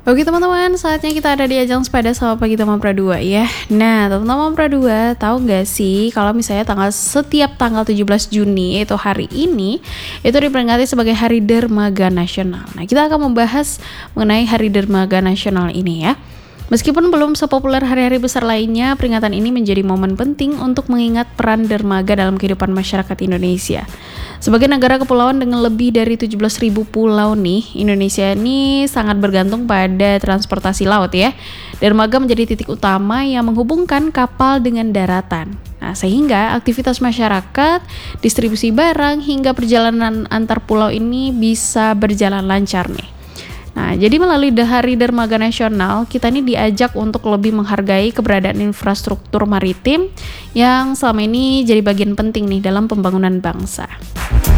Oke teman-teman, saatnya kita ada di ajang sepeda sama Pagi Teman Pra 2 ya. Nah teman-teman Pra 2, tahu nggak sih kalau misalnya setiap tanggal 17 Juni itu hari ini itu diperingati sebagai Hari Dermaga Nasional. Nah kita akan membahas mengenai Hari Dermaga Nasional ini ya. Meskipun belum sepopuler hari-hari besar lainnya, peringatan ini menjadi momen penting untuk mengingat peran dermaga dalam kehidupan masyarakat Indonesia. Sebagai negara kepulauan dengan lebih dari 17.000 pulau nih, Indonesia ini sangat bergantung pada transportasi laut ya. Dermaga menjadi titik utama yang menghubungkan kapal dengan daratan. Nah, sehingga aktivitas masyarakat, distribusi barang, hingga perjalanan antar pulau ini bisa berjalan lancar nih. Nah, jadi melalui Hari Dermaga Nasional, kita ini diajak untuk lebih menghargai keberadaan infrastruktur maritim yang selama ini jadi bagian penting nih dalam pembangunan bangsa.